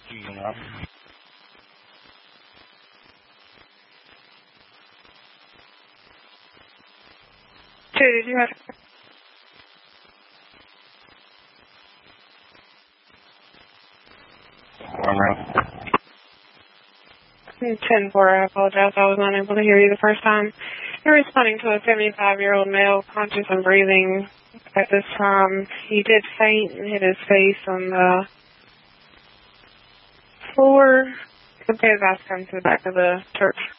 Yeah. 2, did you have... 10-4, I apologize. I was unable to hear you the first time. You're responding to a 75-year-old male, conscious and breathing at this time. He did faint and hit his face on the floor. Okay, that's come to the back of the church